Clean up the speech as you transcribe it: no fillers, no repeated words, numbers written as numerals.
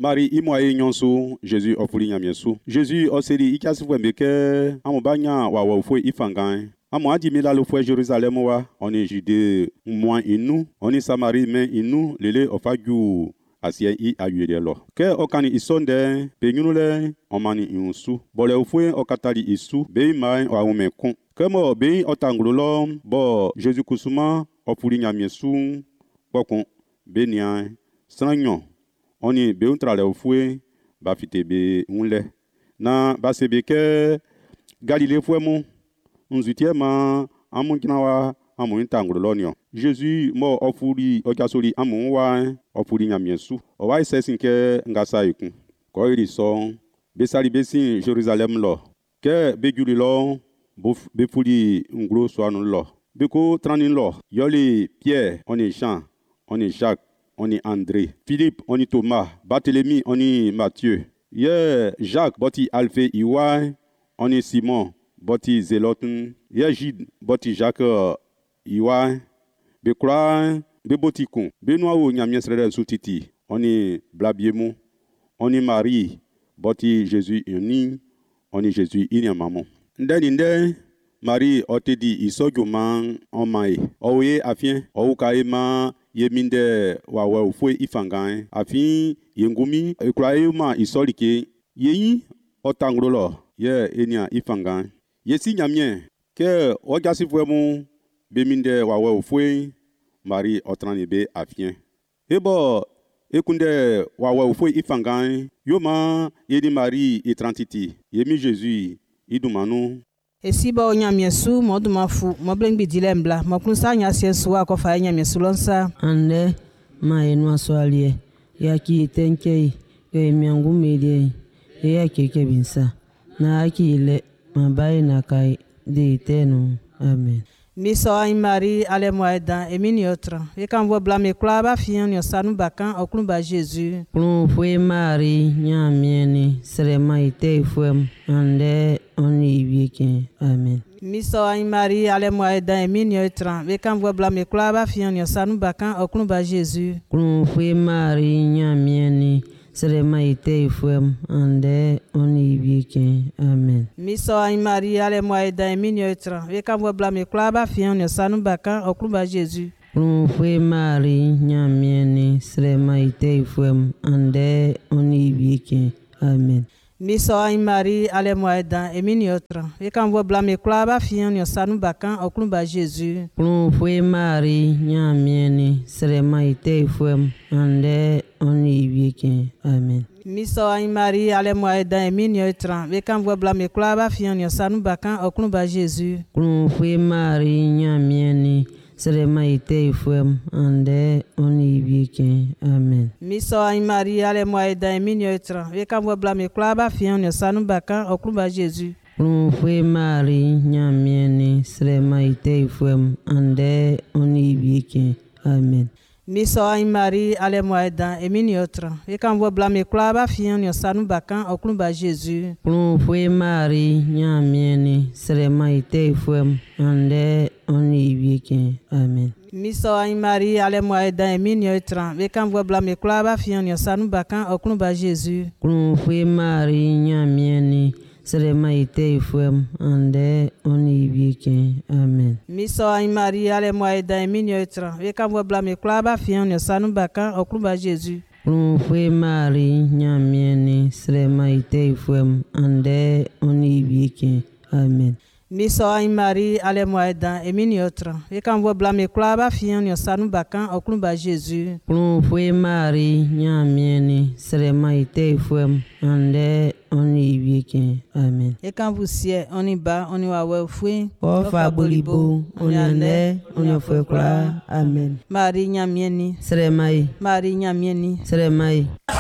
Marie imoye nyonso Jésus ofuli nyamiesu. Jésus oseri ikasifu mbeke amobanya wa wofwe ifangan. Amo adi mila lo fwe Jérusalem wa oni Judée moins inu, oni Samarie men inu lele ofaju asie I ayuede lo. Ke okani isonde penyunule omani insu. Bole ofwe okatali isu be mai wa umekun. Kemo be otanglo bo Jésus kusuma ofuli nyamiesu bokon be nia sanyo. Oni be untrale ofwe ba fite be unle. Na ba sebe ke Galilée fwe mu nzutie ma amunkinawa amuntangro lonio. Jésus mo ofuri okasori amunwa ofuri nyamiesu. Owa isesinke ngasa ikun. Ko iri so besali besin Jérusalem lo. Ke bejuli lo be furi ngro so anu lo. Beko tranin lo. Yoli Pierre, on est Jean, on est Jacques, on est André. Philippe, on est Thomas. Barthélemy, on est Matthieu. Jacques, boti Alphe Iwa, on est Simon. Boti Zéloten, Yajid, boti Jacques Iwa, Bekra, Bebotikon, Benoît ou Nyamiesrede Soutiti, on est Blabiemou, on est Marie, boti Jésus Uni, on est Jésus Inyamamon. Ndende, Marie otedi isogyoman omae, owe afien, oukaema yeminde wawe ufwe ifangan, afin yengumi, ekraema isolike, yeyi otangrolo, ye enya ifangan. Yesi nyamien ke ogasi fwemu beminde wawe ufwe Marie otrani be afien. Ebo ekunde wawe ufwe ifangan yoma yedi Marie etrantiti yemi Jésus idumanu. Esiba onyamiesu modumafu moblengbi dilembla mokunsa nyasiesu akofa nyamiesu lonsa ande ma enwa soalie yaki tenkei yo emiangu melie ya keke binsa na akile mabai na kai de tenu amen. Miso ay Marie ale moeda emini otra e kan vo blame klaba fian yo sanu bakan okun ba Jésus Plon fwe Marie nyamieni serema ite fwe ande oni wieke amen. Miso ay Marie ale moeda emini otra e kan vo blame klaba fian yo sanu bakan okun ba Jésus Plon fwe Marie nyamieni serema ite fwe ande oni wieke amen. Miso ay Marie ale moeda emini otra e kan vo blame klaba fian yo sanu bakan okun ba Jésus Plon fwe Marie nyamieni serema ite fwe ande oni wieke amen. Miso ay Marie ale moeda emini otra e kan vo blame klaba fian yo sanu bakan okun ba Jésus Plon fwe Marie nyamieni serema ite fwe ande oni wieke amen. Miso ay Marie ale moeda emini otra e kan vo blame klaba fian yo sanu bakan okun ba Jésus Plon fwe Marie nyamieni serema ite fwe ande oni wieke amen. Miso ay Marie ale moeda emini otra e kan vo blame klaba fian yo sanu bakan okun ba Jésus Plon fwe Marie nyamieni serema ite fwe ande oni wieke amen. Miso ay Marie ale moeda emini otra e kan vo blame klaba fian yo sanu bakan okun ba Jésus Plon fwe Marie nyamieni serema ite fwe ande oni wieke amen. Miso ay Marie ale moeda emini otra e kan vo blame klaba fian yo sanu bakan okun ba Jésus Plon fwe Marie nyamieni serema ite fwe ande oni wieke amen. Miso ay Marie ale moeda emini otra e kan vo blame klaba fian yo sanu bakan okun ba Jésus Plon fwe Marie nyamieni serema ite fwe ande oni wieke amen. Miso ay Marie ale moeda emini otra e kan vo blame klaba fian yo sanu bakan okun ba Jésus Plon fwe Marie nyamieni serema ite fwe ande oni wieke amen. e kan vo sie oni ba oni wa we fue O fa bolibo oni ande oni fwe kla amen. Marie nyamieni Serema Marie nyamieni serema